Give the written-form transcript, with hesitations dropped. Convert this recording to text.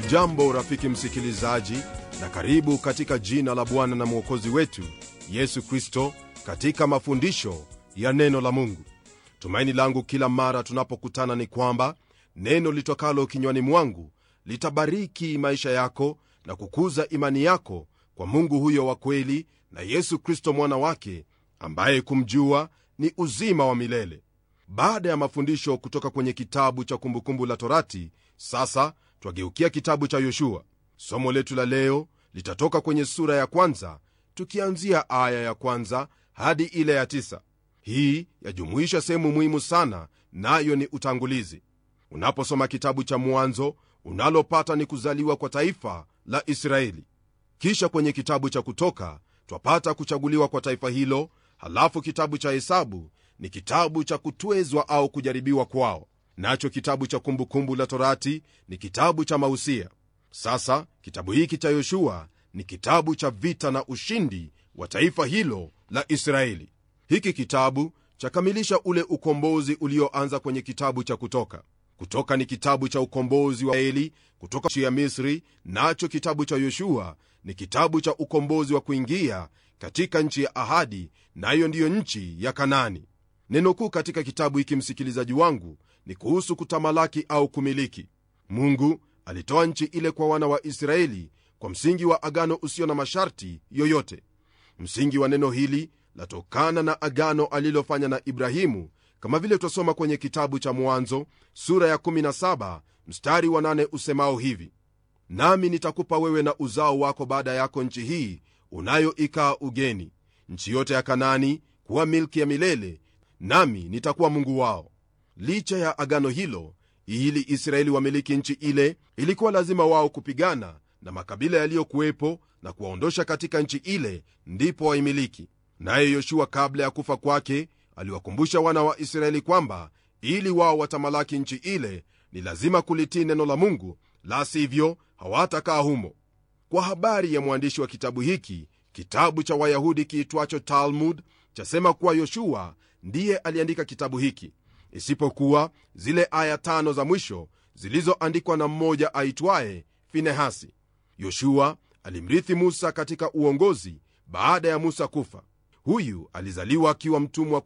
Hujambo rafiki msikilizaji, na karibu katika jina la Bwana na Mwokozi wetu Yesu Kristo, katika mafundisho ya neno la Mungu. Tumaini langu kila mara tunapokutana ni kwamba neno litokalo kinywani mwangu litabariki maisha yako na kukuza imani yako kwa Mungu huyo wa kweli na Yesu Kristo mwana wake, ambaye kumjua ni uzima wa milele. Baada ya mafundisho kutoka kwenye kitabu cha Kumbukumbu la Torati, sasa twageukia kitabu cha Yoshua. Somo letu la leo litatoka kwenye sura ya kwanza, tukianzia aya ya kwanza hadi ile ya 9. Hii yajumuisha sehemu muhimu sana, nayo ni utangulizi. Unaposoma kitabu cha Mwanzo, unalopata ni kuzaliwa kwa taifa la Israeli. Kisha kwenye kitabu cha Kutoka twapata kuchaguliwa kwa taifa hilo. Halafu kitabu cha Hesabu ni kitabu cha kutwezwa au kujaribiwa kwao. Nacho kitabu cha Kumbukumbu la Torati ni kitabu cha mausia. Sasa kitabu hiki cha Yoshua ni kitabu cha vita na ushindi wa taifa hilo la Israeli. Hiki kitabu chakamilisha ule ukombozi ulioanza kwenye kitabu cha Kutoka. Kutoka ni kitabu cha ukombozi wa Israeli kutoka nchi ya Misri, nacho kitabu cha Yoshua ni kitabu cha ukombozi wa kuingia katika nchi ya ahadi, nayo ndiyo nchi ya Kanaani. Neno kuu katika kitabu hiki, msikilizaji wangu, ni kuhusu kutamalaki au kumiliki. Mungu alitoa nchi ile kwa wana wa Israeli kwa msingi wa agano usio na masharti yoyote. Msingi wa neno hili latokana na agano alilofanya na Ibrahimu, kama vile twasoma kwenye kitabu cha Mwanzo sura ya 17 mstari wa 8 usemao hivi: nami nitakupa wewe na uzao wako baada yako nchi hii unayoikaa ugeni, nchi yote ya Kanaani, kuwa milki ya milele, nami nitakuwa Mungu wao. Licha ya agano hilo, ili Israeli wamiliki nchi ile, ilikuwa lazima wao kupigana na makabila yaliyokuwepo na kuwaondosha katika nchi ile, ndipo waimiliki. Naye Yoshua kabla ya kufa kwake aliwakumbusha wana wa Israeli kwamba ili wao watamalaki nchi ile ni lazima kulitii neno la Mungu, la sivyo hawatakaa humo. Kwa habari ya mwandishi wa kitabu hiki, kitabu cha Wayahudi kiitwacho Talmud chasema kuwa Yoshua ndiye aliandika kitabu hiki, isipokuwa zile aya 5 za mwisho zilizoandikwa na mmoja aitwaye Finehasi. Yoshua alimrithi Musa katika uongozi baada ya Musa kufa. Huyu alizaliwa akiwa mtumwa